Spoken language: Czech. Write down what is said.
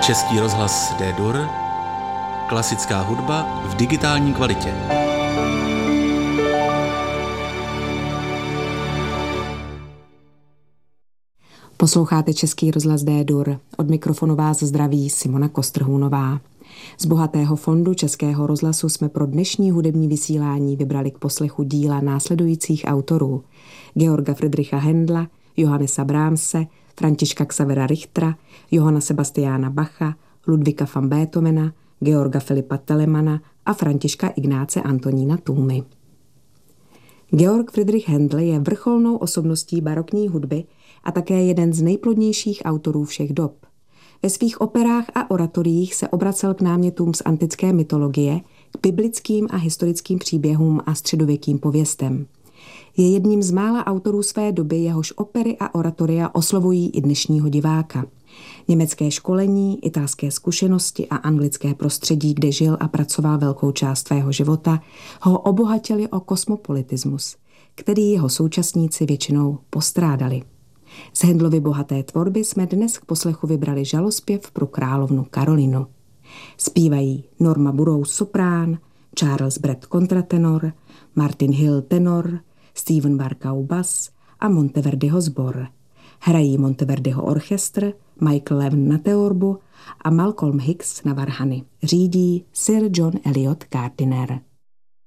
Český rozhlas D-Dur, klasická hudba v digitální kvalitě. Posloucháte Český rozhlas D-Dur. Od mikrofonu vás zdraví Simona Kostrhůnová. Z bohatého fondu Českého rozhlasu jsme pro dnešní hudební vysílání vybrali k poslechu díla následujících autorů: Georga Friedricha Händla, Johannesa Brahmse, Františka Xavera Richtera, Johanna Sebastiana Bacha, Ludwika van Beethovena, Georga Filipa Telemana a Františka Ignáce Antonína Tůmy. Georg Friedrich Händel je vrcholnou osobností barokní hudby a také jeden z nejplodnějších autorů všech dob. Ve svých operách a oratoriích se obracel k námětům z antické mytologie, k biblickým a historickým příběhům a středověkým pověstem. Je jedním z mála autorů své doby, jehož opery a oratoria oslovují i dnešního diváka. Německé školení, italské zkušenosti a anglické prostředí, kde žil a pracoval velkou část svého života, ho obohatili o kosmopolitismus, který jeho současníci většinou postrádali. Z Händlovy bohaté tvorby jsme dnes k poslechu vybrali žalospěv pro královnu Karolinu. Zpívají Norma Burroughs soprán, Charles Brett kontratenor, Martin Hill tenor, Steven Barkau bas a Monteverdiho sbor. Hrají Monteverdiho orchestr, Michael Levin na teorbu a Malcolm Hicks na varhany. Řídí Sir John Eliot Gardiner.